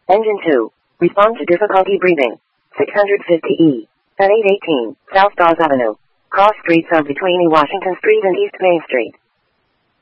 Engine 2. Respond to difficulty breathing. 650E. At 818 South Dawes Avenue. Cross streets of between E. Washington Street and East Main Street.